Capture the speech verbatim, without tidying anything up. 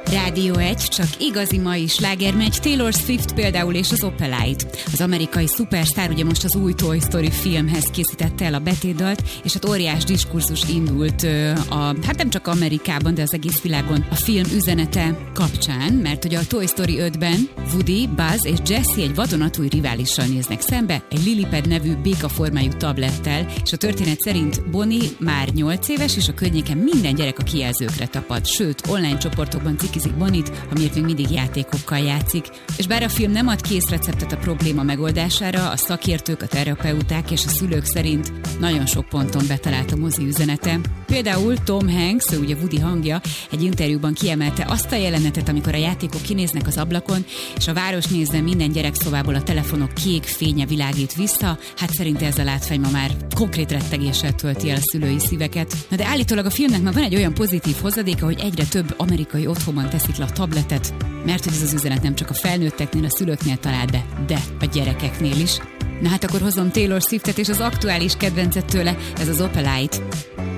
Rádió egy, csak igazi mai sláger megy, Taylor Swift például és az Opelite. Az amerikai szupersztár ugye most az új Toy Story filmhez készítette el a betétdalt, és hát óriás diskurzus indult a, hát nem csak Amerikában, de az egész világon a film üzenete kapcsán, mert hogy a Toy Story ötben Woody, Buzz és Jessie egy vadonatúj riválissal néznek szembe, egy Lilipad nevű békaformájú tablettel, és a történet szerint Bonnie már nyolc éves, és a környéken minden gyerek a kijelzőkre tapad, sőt, online csoportokban cikizik Bonnie-t, amiért még mindig játékokkal játszik. És bár a film nem ad kész receptet a probléma megoldására, a szakértők, a terapeuták és a szülők szerint nagyon sok ponton betalált a mozi üzenete. Például Tom Hanks, ő ugye Woody hangja, egy interjúban kiemelte azt a jelenetet, amikor a játékok kinéznek az ablakon, és a város nézve minden gyerekszobából a telefonok kék fénye világít vissza. Hát szerint ez a látvány ma már konkrét rettegéssel tölti el a szülői szíveket. Na de állítólag a filmnek már van egy olyan pozitív hozadéka, hogy egyre több amerikai otthonban teszik le a tabletet, mert hogy ez az üzenet nem csak a felnőtteknél, a szülőknél talál be, de a gyerekeknél is. Na hát akkor hozom Taylor Swiftet és az aktuális kedvencet tőle, ez az Opelite.